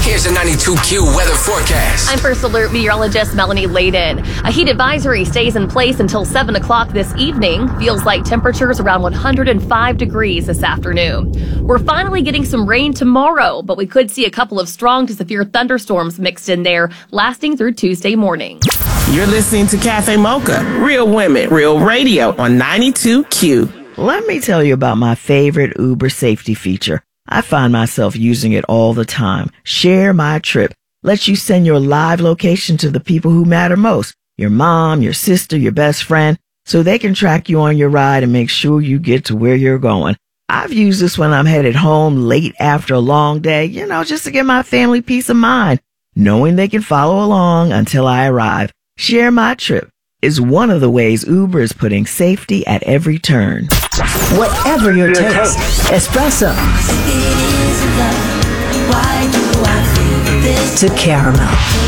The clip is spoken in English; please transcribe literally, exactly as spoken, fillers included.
Here's a ninety-two Q weather forecast. I'm First Alert meteorologist Melanie Layden. A heat advisory stays in place until seven o'clock this evening. Feels like temperatures around one hundred five degrees this afternoon. We're finally getting some rain tomorrow, but we could see a couple of strong to severe thunderstorms mixed in there, lasting through Tuesday morning. You're listening to Cafe Mocha, Real Women, Real Radio on ninety-two Q. Let me tell you about my favorite Uber safety feature. I find myself using it all the time. Share My Trip lets you send your live location to the people who matter most. Your mom, your sister, your best friend, so they can track you on your ride and make sure you get to where you're going. I've used this when I'm headed home late after a long day, you know, just to give my family peace of mind, knowing they can follow along until I arrive. Share My Trip is one of the ways Uber is putting safety at every turn. Whatever your taste, espresso to caramel.